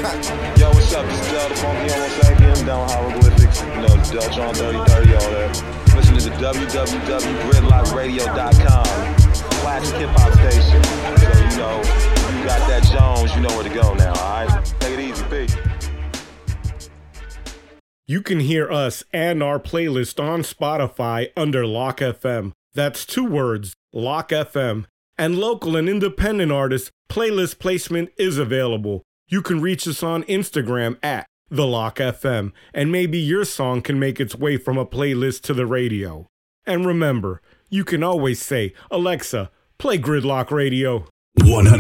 Yo, what's up? This is Del, the funky homo sapien, down hieroglyphics, Dutch on dirty, all that. Listen to the www.gridlockradio.com, classic hip-hop station. So, you got that Jones, you know where to go now, alright? Take it easy, peace. You can hear us and our playlist on Spotify under Lock FM. That's 2 words, Lock FM. And local and independent artists, playlist placement is available. You can reach us on Instagram at The Lock FM, and maybe your song can make its way from a playlist to the radio. And remember, you can always say, Alexa, play Gridlock Radio. 100%